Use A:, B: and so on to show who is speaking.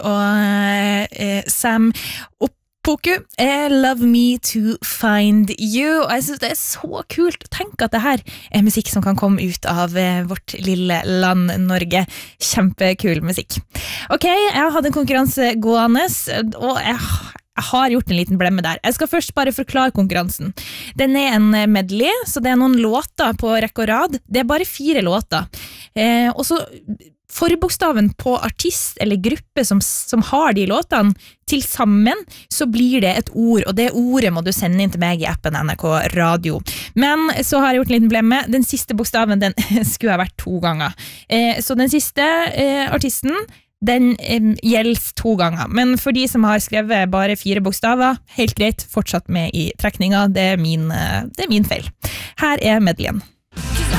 A: og Sam Opoku, Love Me to Find You. Og jeg synes det så kult å tenke at det her musikk som kan komme ut av vårt lille land Norge. Kjempekul musikk. Ok, jeg hadde en konkurranse gående, og jeg har gjort en liten blemme der. Jeg skal først bare forklare konkurransen. Den en medley, så det noen låter på rekke og rad. Det bare 4 låter. Og så forbokstaven på artist eller gruppe som har de låtene til sammen, så blir det et ord, og det ordet må du sende inn til meg i appen NRK Radio. Men så har jeg gjort en liten blemme. Den siste bokstaven, den skulle ha vært 2 ganger. Så den siste artisten, den gjelder 2 ganger. Men for de som har skrevet bare 4 bokstaver, helt greit, fortsatt med i trekninga. Det er min feil. Her medleyen.